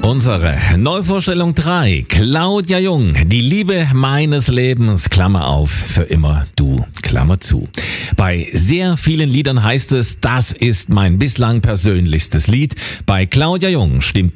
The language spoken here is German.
Unsere Neuvorstellung 3, Claudia Jung, die Liebe meines Lebens, Klammer auf, für immer du, Klammer zu. Bei sehr vielen Liedern heißt es, das ist mein bislang persönlichstes Lied. Bei Claudia Jung stimmt